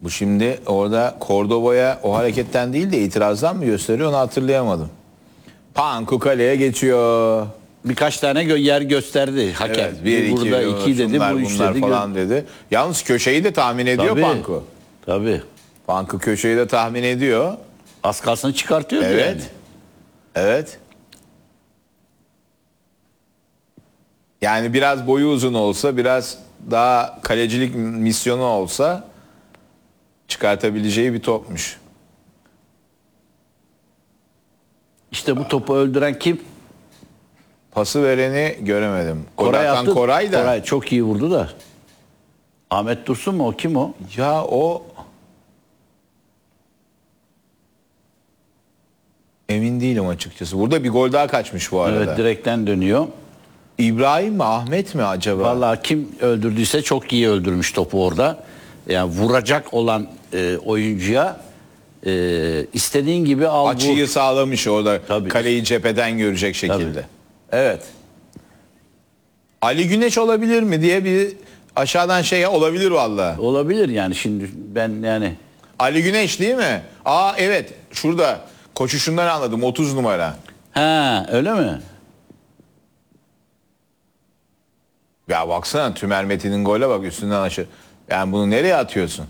Bu şimdi orada Cordoba'ya o hareketten değil de itirazdan mı gösteriyor onu hatırlayamadım. Panku kaleye geçiyor. Birkaç tane yer gösterdi hakem. Evet, bir, burada iki dedi, şunlar, bu üç bunlar dedi. falan dedi. Yalnız köşeyi de tahmin ediyor Tabii. Panku. Tabii. Panku köşeyi de tahmin ediyor. Az kalsın çıkartıyordu Evet. yani. Evet. Yani biraz boyu uzun olsa, biraz daha kalecilik misyonu olsa çıkartabileceği bir topmuş. İşte bu topu öldüren kim? Pası vereni göremedim. Koray attı. Koray da. Koray çok iyi vurdu da. Ahmet Dursun mu o? Kim o? Ya o emin değilim açıkçası. Burada bir gol daha kaçmış bu arada. Evet, direkten dönüyor. İbrahim mi Ahmet mi acaba? Vallahi kim öldürdüyse çok iyi öldürmüş topu orada. Yani vuracak olan oyuncuya istediğin gibi al Açıyı vur. sağlamış orada. Tabii. Kaleyi cepheden görecek şekilde. Tabii. Evet. Ali Güneş olabilir mi diye bir aşağıdan şey olabilir vallahi. Olabilir yani şimdi ben yani. Ali Güneş değil mi? Aa evet şurada koşuşundan anladım 30 numara. Ha öyle mi? Ya baksana Tümer Metin'in gole bak üstünden aşağı. Yani bunu nereye atıyorsun?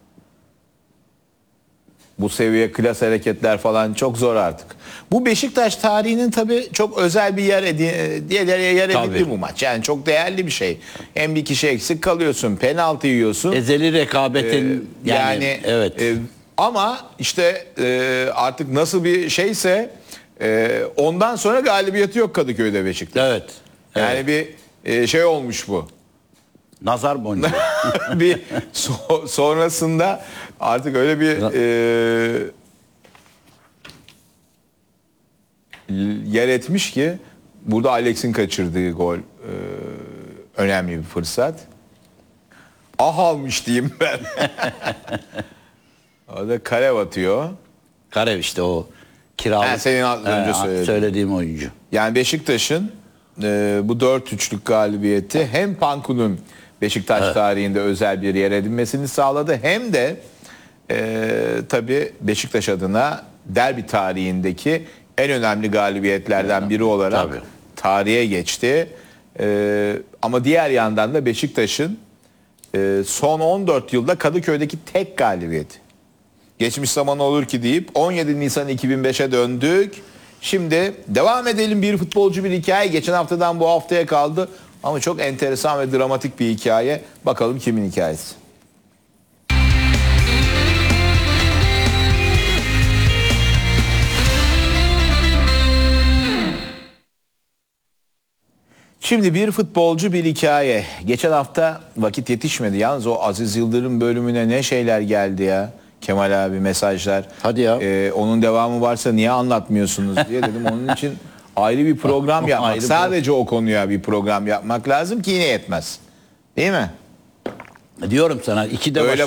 Bu seviye klas hareketler falan çok zor artık. Bu Beşiktaş tarihinin tabii çok özel bir yer edildi bu maç. Yani çok değerli bir şey. Hem bir kişi eksik kalıyorsun, penaltı yiyorsun. Ezeli rekabetin Yani evet. Ama işte artık nasıl bir şeyse ondan sonra galibiyeti yok Kadıköy'de Beşiktaş. Evet. Yani bir şey olmuş bu. Nazar boncuğu. Bir sonrasında artık öyle bir yer etmiş ki burada Alex'in kaçırdığı gol önemli bir fırsat. Ah almış diyeyim ben. Orada Kalev atıyor. Karev işte o kiralık. Senin az önce söylediğim oyuncu. Yani Beşiktaş'ın bu 4-3'lük galibiyeti hem Panku'nun Beşiktaş tarihinde özel bir yer edinmesini sağladı. Hem de tabii Beşiktaş adına derbi tarihindeki en önemli galibiyetlerden biri olarak tarihe geçti. Ama diğer yandan da Beşiktaş'ın son 14 yılda Kadıköy'deki tek galibiyeti. Geçmiş zaman olur ki deyip 17 Nisan 2005'e döndük. Şimdi devam edelim, bir futbolcu bir hikaye. Geçen haftadan bu haftaya kaldı. Ama çok enteresan ve dramatik bir hikaye. Bakalım kimin hikayesi? Şimdi bir futbolcu bir hikaye. Geçen hafta vakit yetişmedi. Yalnız o Aziz Yıldırım bölümüne ne şeyler geldi ya. Kemal abi mesajlar. Hadi ya. Onun devamı varsa niye anlatmıyorsunuz diye dedim. Onun için ayrı bir program yapmak. Sadece o konuya bir program yapmak lazım ki yine yetmez. Değil mi? Diyorum sana 2'de Öyle